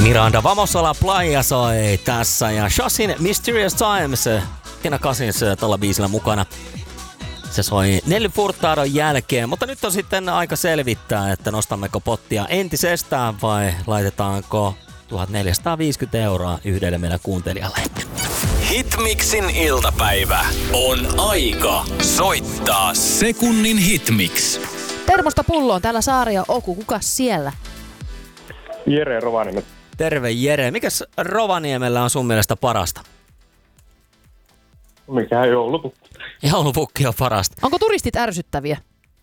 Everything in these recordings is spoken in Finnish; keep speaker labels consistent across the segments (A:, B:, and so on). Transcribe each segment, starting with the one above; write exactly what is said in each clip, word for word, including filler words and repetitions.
A: Miranda Vamosola Playa soi tässä ja Shossin Mysterious Times. Tina Cousins tuolla biisillä mukana. Se soi Nelly Furtadon jälkeen, mutta nyt on sitten aika selvittää, että nostammeko pottia entisestään vai laitetaanko tuhatneljäsataaviisikymmentä euroa yhdelle meidän kuuntelijalle.
B: Hitmixin iltapäivä on aika soittaa sekunnin hitmix.
C: Termosta pulloon, täällä Saari ja Oku. Kukas siellä?
D: Jere Rovaniemi.
A: Terve Jere. Mikäs Rovaniemellä on sun mielestä parasta?
D: Mikä joulupukki?
A: Joulupukki on parasta.
C: Onko turistit ärsyttäviä?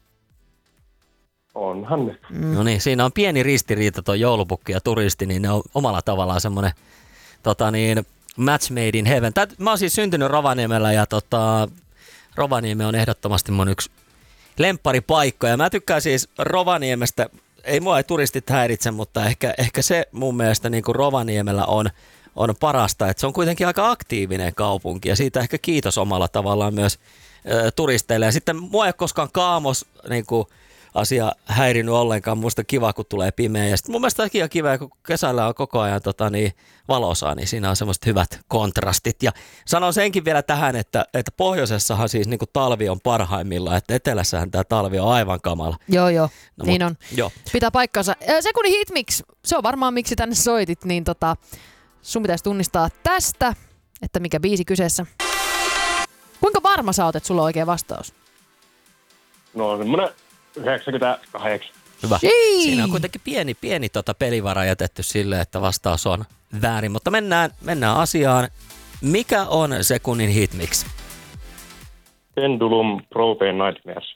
D: Onhan ne.
A: Mm. No niin, siinä on pieni ristiriita tuo joulupukki ja turisti, niin ne on omalla tavallaan semmoinen tota niin, match made in heaven. Tää, mä oon siis syntynyt Rovaniemellä ja tota, Rovaniemi on ehdottomasti mun yksi lempparipaikka. Ja mä tykkään siis Rovaniemestä, ei mua ei turistit häiritse, mutta ehkä, ehkä se mun mielestä niin kuin Rovaniemellä on, on parasta, että se on kuitenkin aika aktiivinen kaupunki ja siitä ehkä kiitos omalla tavallaan myös ö, turisteille. Ja sitten mua ei ole koskaan kaamos niin kuin asia häirinyt ollenkaan. Musta kiva, kun tulee pimeä. Ja sitten mun mielestä on kiva, kun kesällä on koko ajan tota, niin, valosaa, niin siinä on semmoiset hyvät kontrastit. Ja sanon senkin vielä tähän, että, että pohjoisessahan siis niin kuin talvi on parhaimmillaan, että etelässähän tämä talvi on aivan kamala.
C: Joo, joo. No, niin
A: mut,
C: on.
A: Jo.
C: Pitää paikkansa. Sekunnin hitmix, se on varmaan miksi tänne soitit, niin tota, sun pitäisi tunnistaa tästä, että mikä biisi kyseessä. Kuinka varma sä oot, että sulla on oikea vastaus?
D: No semmonen yhdeksänkymmentäkahdeksan.
A: Hyvä.
C: Jei.
A: Siinä on kuitenkin pieni, pieni tota pelivara jätetty sille, että vastaus on väärin. Mutta mennään, mennään asiaan. Mikä on sekunnin hitmix?
D: Pendulum Propane Nightmares.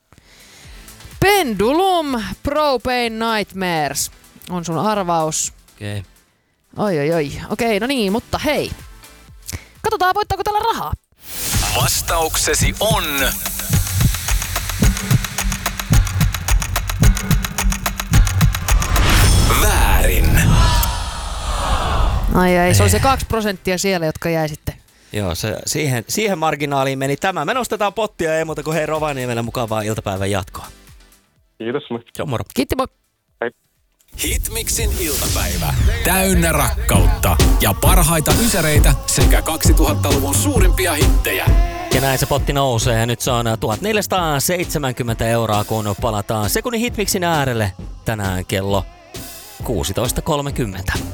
C: Pendulum Propane Nightmares on sun arvaus.
A: Okei. Okay.
C: Oi, oi, oi. Okei, no niin, mutta hei. Katsotaan, voittaako tällä rahaa.
B: Vastauksesi on... väärin.
C: Ai ai, se oli se kaksi prosenttia siellä, jotka jäi sitten.
A: Joo, se, siihen, siihen marginaaliin meni tämä. Me nostetaan pottia, ei muuta kuin hei Rovaniemellä mukavaa iltapäivän jatkoa.
D: Kiitos.
A: Joo, moro.
C: Kiitti, moi.
B: Hitmixin iltapäivä. Täynnä rakkautta ja parhaita ysäreitä sekä kaksituhattaluvun suurimpia hittejä.
A: Ja näin se potti nousee ja nyt se on tuhatneljäsataaseitsemänkymmentä euroa, kun palataan sekunnin hitmixin äärelle tänään kello kuusitoista kolmekymmentä.